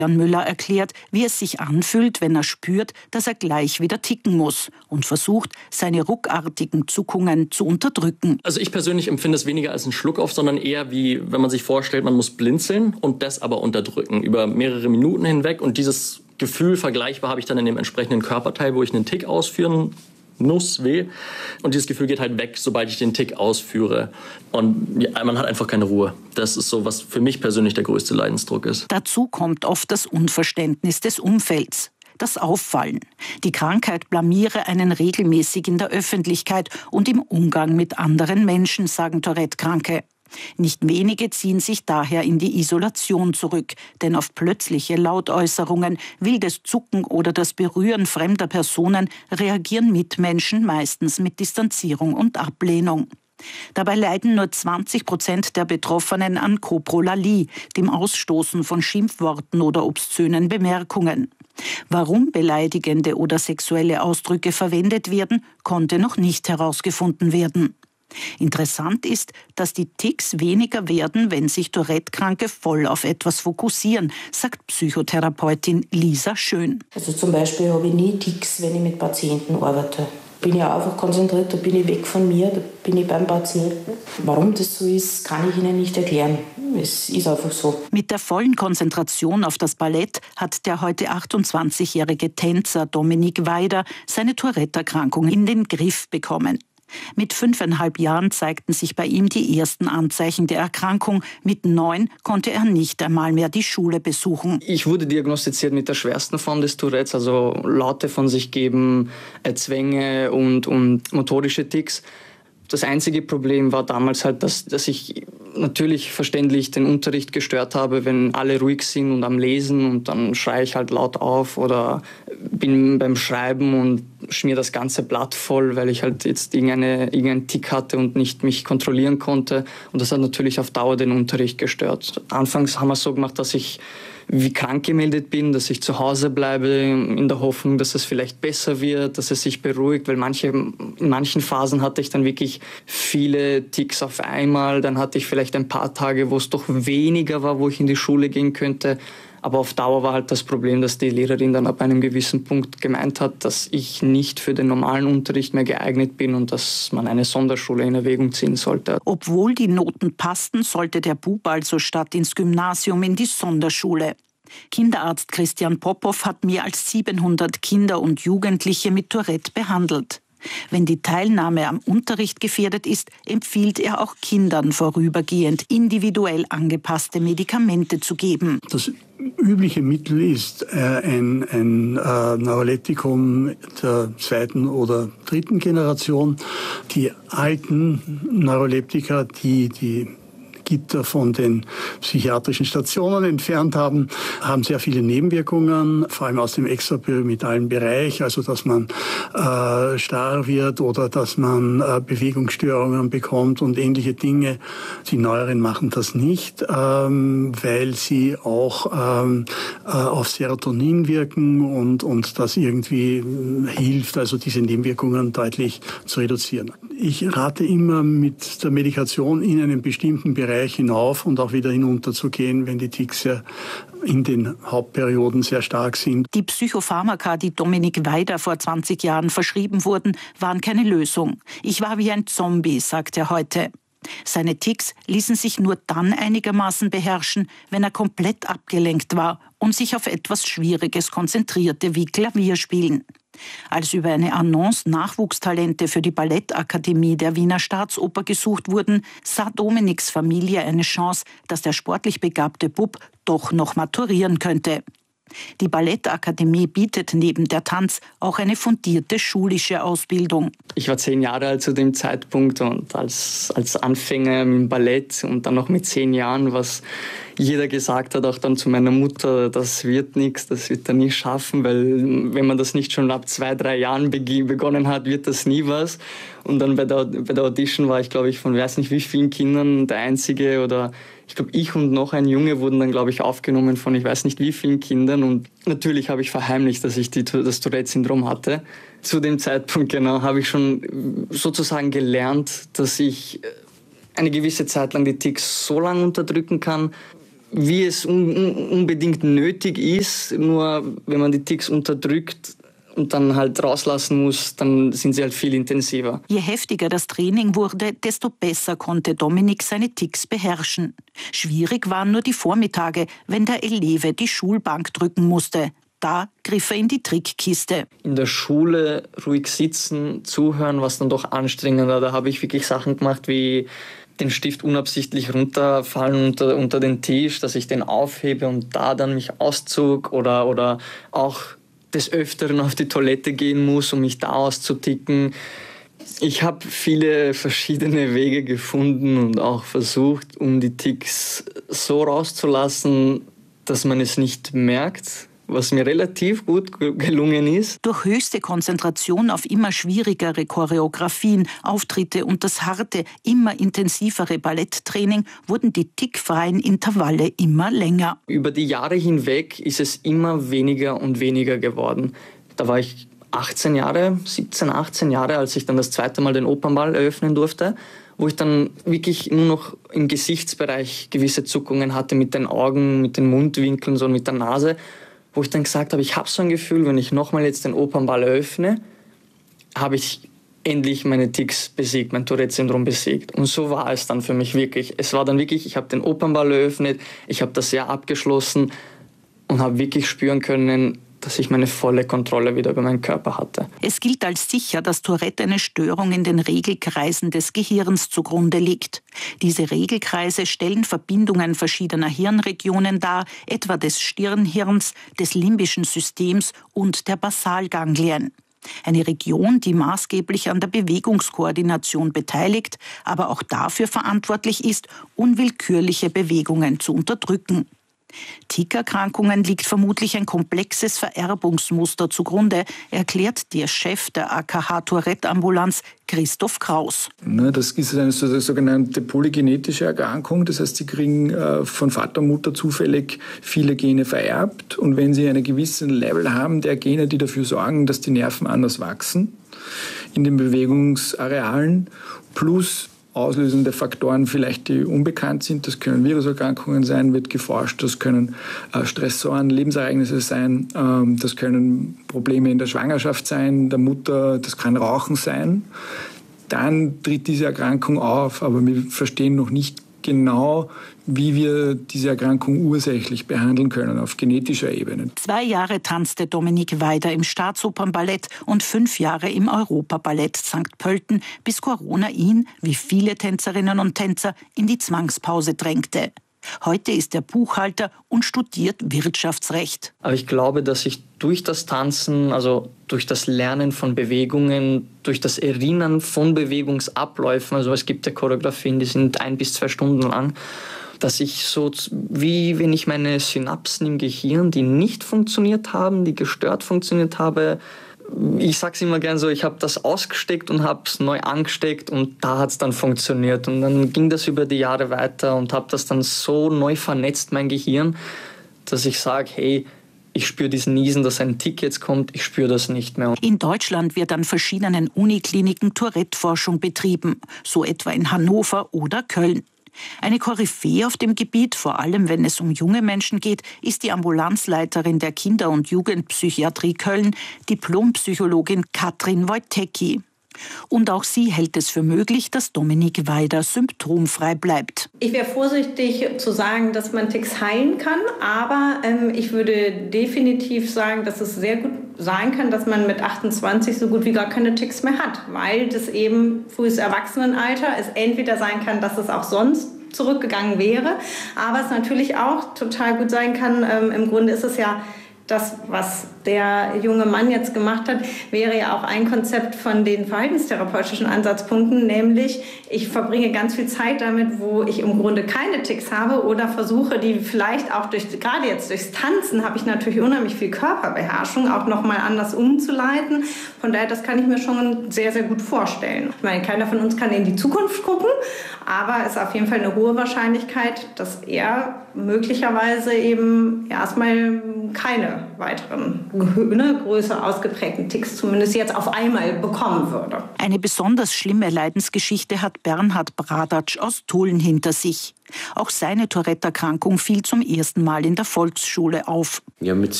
Jan Müller erklärt, wie es sich anfühlt, wenn er spürt, dass er gleich wieder ticken muss und versucht, seine ruckartigen Zuckungen zu unterdrücken. Also ich persönlich empfinde es weniger als einen Schluckauf, sondern eher wie, wenn man sich vorstellt, man muss blinzeln und das aber unterdrücken über mehrere Minuten hinweg. Und dieses Gefühl vergleichbar habe ich dann in dem entsprechenden Körperteil, wo ich einen Tick ausführen muss, weh. Und dieses Gefühl geht halt weg, sobald ich den Tick ausführe. Und ja, man hat einfach keine Ruhe. Das ist so, was für mich persönlich der größte Leidensdruck ist. Dazu kommt oft das Unverständnis des Umfelds. Das Auffallen. Die Krankheit blamiere einen regelmäßig in der Öffentlichkeit und im Umgang mit anderen Menschen, sagen Tourette-Kranke. Nicht wenige ziehen sich daher in die Isolation zurück, denn auf plötzliche Lautäußerungen, wildes Zucken oder das Berühren fremder Personen reagieren Mitmenschen meistens mit Distanzierung und Ablehnung. Dabei leiden nur 20% der Betroffenen an Koprolalie, dem Ausstoßen von Schimpfworten oder obszönen Bemerkungen. Warum beleidigende oder sexuelle Ausdrücke verwendet werden, konnte noch nicht herausgefunden werden. Interessant ist, dass die Tics weniger werden, wenn sich Tourette-Kranke voll auf etwas fokussieren, sagt Psychotherapeutin Lisa Schön. Also zum Beispiel habe ich nie Tics, wenn ich mit Patienten arbeite. Bin ich einfach konzentriert, da bin ich weg von mir, da bin ich beim Patienten. Warum das so ist, kann ich Ihnen nicht erklären. Es ist einfach so. Mit der vollen Konzentration auf das Ballett hat der heute 28-jährige Tänzer Dominik Weider seine Tourette-Erkrankung in den Griff bekommen. Mit 5,5 Jahren zeigten sich bei ihm die ersten Anzeichen der Erkrankung. Mit 9 konnte er nicht einmal mehr die Schule besuchen. Ich wurde diagnostiziert mit der schwersten Form des Tourettes, also Laute von sich geben, Zwänge und motorische Tics. Das einzige Problem war damals halt, dass ich natürlich verständlich den Unterricht gestört habe, wenn alle ruhig sind und am Lesen und dann schreie ich halt laut auf oder bin beim Schreiben und schmier das ganze Blatt voll, weil ich halt jetzt irgendeinen Tick hatte und nicht mich kontrollieren konnte. Und das hat natürlich auf Dauer den Unterricht gestört. Anfangs haben wir es so gemacht, dass ich wie krank gemeldet bin, dass ich zu Hause bleibe, in der Hoffnung, dass es vielleicht besser wird, dass es sich beruhigt, weil in manchen Phasen hatte ich dann wirklich viele Tics auf einmal, dann hatte ich vielleicht ein paar Tage, wo es doch weniger war, wo ich in die Schule gehen könnte. Aber auf Dauer war halt das Problem, dass die Lehrerin dann ab einem gewissen Punkt gemeint hat, dass ich nicht für den normalen Unterricht mehr geeignet bin und dass man eine Sonderschule in Erwägung ziehen sollte. Obwohl die Noten passten, sollte der Bub also statt ins Gymnasium in die Sonderschule. Kinderarzt Christian Popov hat mehr als 700 Kinder und Jugendliche mit Tourette behandelt. Wenn die Teilnahme am Unterricht gefährdet ist, empfiehlt er auch Kindern vorübergehend individuell angepasste Medikamente zu geben. Das übliche Mittel ist ein Neuroleptikum der 2. oder 3. Generation. Die alten Neuroleptika, die Gitter von den psychiatrischen Stationen entfernt haben sehr viele Nebenwirkungen, vor allem aus dem extrapyramidalen Bereich, also dass man starr wird oder dass man Bewegungsstörungen bekommt und ähnliche Dinge. Die neueren machen das nicht, weil sie auch auf Serotonin wirken und das irgendwie hilft, also diese Nebenwirkungen deutlich zu reduzieren. Ich rate immer, mit der Medikation in einem bestimmten Bereich hinauf und auch wieder hinunter zu gehen, wenn die Tics ja in den Hauptperioden sehr stark sind. Die Psychopharmaka, die Dominik Weider vor 20 Jahren verschrieben wurden, waren keine Lösung. Ich war wie ein Zombie, sagt er heute. Seine Tics ließen sich nur dann einigermaßen beherrschen, wenn er komplett abgelenkt war und sich auf etwas Schwieriges konzentrierte, wie Klavierspielen. Als über eine Annonce Nachwuchstalente für die Ballettakademie der Wiener Staatsoper gesucht wurden, sah Dominiks Familie eine Chance, dass der sportlich begabte Bub doch noch maturieren könnte. Die Ballettakademie bietet neben der Tanz auch eine fundierte schulische Ausbildung. Ich war 10 Jahre alt zu dem Zeitpunkt und als Anfänger im Ballett und dann noch mit 10 Jahren, was jeder gesagt hat, auch dann zu meiner Mutter, das wird nichts, das wird er nie schaffen, weil wenn man das nicht schon ab 2-3 Jahren begonnen hat, wird das nie was. Und dann bei der Audition war ich, glaube ich, von weiß nicht wie vielen Kindern der Einzige oder ich glaube, ich und noch ein Junge wurden dann, glaube ich, aufgenommen von ich weiß nicht wie vielen Kindern. Und natürlich habe ich verheimlicht, dass ich das Tourette-Syndrom hatte. Zu dem Zeitpunkt, genau, habe ich schon sozusagen gelernt, dass ich eine gewisse Zeit lang die Tics so lange unterdrücken kann, wie es unbedingt nötig ist. Nur wenn man die Tics unterdrückt und dann halt rauslassen muss, dann sind sie halt viel intensiver. Je heftiger das Training wurde, desto besser konnte Dominik seine Tics beherrschen. Schwierig waren nur die Vormittage, wenn der Eleve die Schulbank drücken musste. Da griff er in die Trickkiste. In der Schule ruhig sitzen, zuhören, was dann doch anstrengender. Da habe ich wirklich Sachen gemacht wie den Stift unabsichtlich runterfallen unter den Tisch, dass ich den aufhebe und da dann mich auszog oder auch des Öfteren auf die Toilette gehen muss, um mich da auszuticken. Ich habe viele verschiedene Wege gefunden und auch versucht, um die Tics so rauszulassen, dass man es nicht merkt, was mir relativ gut gelungen ist. Durch höchste Konzentration auf immer schwierigere Choreografien, Auftritte und das harte, immer intensivere Balletttraining wurden die tickfreien Intervalle immer länger. Über die Jahre hinweg ist es immer weniger und weniger geworden. Da war ich 18 Jahre, als ich dann das zweite Mal den Opernball eröffnen durfte, wo ich dann wirklich nur noch im Gesichtsbereich gewisse Zuckungen hatte mit den Augen, mit den Mundwinkeln, so mit der Nase, wo ich dann gesagt habe, ich habe so ein Gefühl, wenn ich nochmal jetzt den Opernball eröffne, habe ich endlich meine Tics besiegt, mein Tourette-Syndrom besiegt. Und so war es dann für mich wirklich. Es war dann wirklich, ich habe den Opernball eröffnet, ich habe das Jahr abgeschlossen und habe wirklich spüren können, dass ich meine volle Kontrolle wieder über meinen Körper hatte. Es gilt als sicher, dass Tourette eine Störung in den Regelkreisen des Gehirns zugrunde liegt. Diese Regelkreise stellen Verbindungen verschiedener Hirnregionen dar, etwa des Stirnhirns, des limbischen Systems und der Basalganglien. Eine Region, die maßgeblich an der Bewegungskoordination beteiligt, aber auch dafür verantwortlich ist, unwillkürliche Bewegungen zu unterdrücken. Tickerkrankungen liegt vermutlich ein komplexes Vererbungsmuster zugrunde, erklärt der Chef der AKH Tourette-Ambulanz, Christoph Kraus. Das ist eine sogenannte polygenetische Erkrankung. Das heißt, sie kriegen von Vater und Mutter zufällig viele Gene vererbt. Und wenn sie einen gewissen Level haben, der Gene, die dafür sorgen, dass die Nerven anders wachsen in den Bewegungsarealen, plus auslösende Faktoren vielleicht, die unbekannt sind. Das können Viruserkrankungen sein, wird geforscht. Das können Stressoren, Lebensereignisse sein. Das können Probleme in der Schwangerschaft sein, der Mutter. Das kann Rauchen sein. Dann tritt diese Erkrankung auf, aber wir verstehen noch nicht genau, wie wir diese Erkrankung ursächlich behandeln können auf genetischer Ebene. 2 Jahre tanzte Dominik Weider im Staatsopernballett und 5 Jahre im Europaballett St. Pölten, bis Corona ihn, wie viele Tänzerinnen und Tänzer, in die Zwangspause drängte. Heute ist er Buchhalter und studiert Wirtschaftsrecht. Aber ich glaube, dass ich durch das Tanzen, also durch das Lernen von Bewegungen, durch das Erinnern von Bewegungsabläufen, also es gibt ja Choreografien, die sind 1 bis 2 Stunden lang, dass ich so, wie wenn ich meine Synapsen im Gehirn, die nicht funktioniert haben, die gestört funktioniert habe, ich sage es immer gern so, ich habe das ausgesteckt und habe es neu angesteckt und da hat es dann funktioniert. Und dann ging das über die Jahre weiter und habe das dann so neu vernetzt, mein Gehirn, dass ich sage, hey, ich spüre diesen Niesen, dass ein Tic jetzt kommt, ich spüre das nicht mehr. In Deutschland wird an verschiedenen Unikliniken Tourette-Forschung betrieben, so etwa in Hannover oder Köln. Eine Koryphäe auf dem Gebiet, vor allem wenn es um junge Menschen geht, ist die Ambulanzleiterin der Kinder- und Jugendpsychiatrie Köln, Diplompsychologin Katrin Wojtecki. Und auch sie hält es für möglich, dass Dominik Weider symptomfrei bleibt. Ich wäre vorsichtig zu sagen, dass man Tics heilen kann, aber ich würde definitiv sagen, dass es sehr gut sein kann, dass man mit 28 so gut wie gar keine Tics mehr hat, weil das eben frühes Erwachsenenalter es entweder sein kann, dass es auch sonst zurückgegangen wäre, aber es natürlich auch total gut sein kann, im Grunde ist es ja das, was der junge Mann jetzt gemacht hat, wäre ja auch ein Konzept von den verhaltenstherapeutischen Ansatzpunkten, nämlich ich verbringe ganz viel Zeit damit, wo ich im Grunde keine Tics habe oder versuche, die vielleicht auch gerade jetzt durchs Tanzen habe ich natürlich unheimlich viel Körperbeherrschung, auch nochmal anders umzuleiten. Von daher, das kann ich mir schon sehr, sehr gut vorstellen. Ich meine, keiner von uns kann in die Zukunft gucken, aber es ist auf jeden Fall eine hohe Wahrscheinlichkeit, dass er möglicherweise eben erstmal keine weiteren größer ausgeprägten Ticks zumindest jetzt auf einmal bekommen würde. Eine besonders schlimme Leidensgeschichte hat Bernhard Bradatsch aus Tulln hinter sich. Auch seine Tourette-Erkrankung fiel zum ersten Mal in der Volksschule auf. Ja, mit